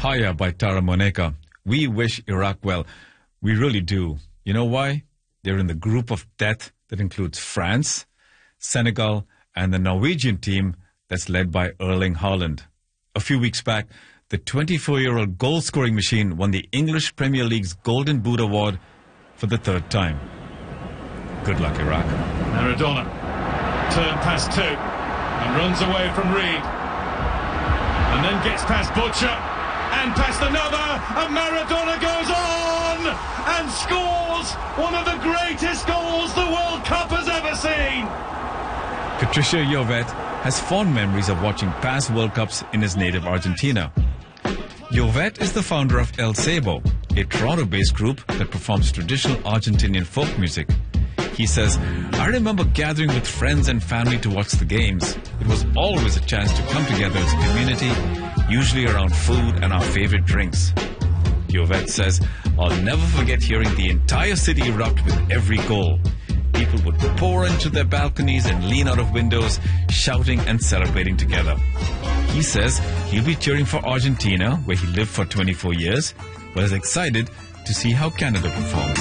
Haya by Tara Moneka. We wish Iraq well. We really do. You know why? They're in the group of death that includes France, Senegal, and the Norwegian team that's led by Erling Haaland. A few weeks back, the 24-year-old goal-scoring machine won the English Premier League's Golden Boot Award for the third time. Good luck, Iraq. Maradona turned past two and runs away from Reed. And then gets past Butcher and past another, and Maradona goes on and scores one of the greatest goals the World Cup has ever seen. Patricio Llovet has fond memories of watching past World Cups in his native Argentina. Llovet is the founder of El Sebo, a Toronto-based group that performs traditional Argentinian folk music. He says, I remember gathering with friends and family to watch the games. It was always a chance to come together as a community, usually around food and our favorite drinks. Llovet says, I'll never forget hearing the entire city erupt with every goal. People would pour into their balconies and lean out of windows, shouting and celebrating together. He says he'll be cheering for Argentina, where he lived for 24 years, but is excited to see how Canada performs.